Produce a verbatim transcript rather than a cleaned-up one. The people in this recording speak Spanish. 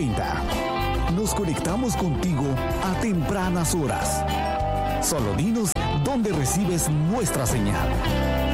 treinta. Nos conectamos contigo a tempranas horas. Solo dinos dónde recibes nuestra señal.